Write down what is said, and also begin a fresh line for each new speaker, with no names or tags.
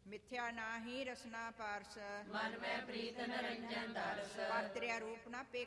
ਮਿਥਿਆ ਨਾਹੀ ਰਸਨਾ ਪਾਰਸ,
ਮਨ ਮੈਂ ਪ੍ਰੀਤ ਨਰੰਜਨ ਦਰਸ।
ਪਰ ਤੇਰਾ ਰੂਪ ਨਾ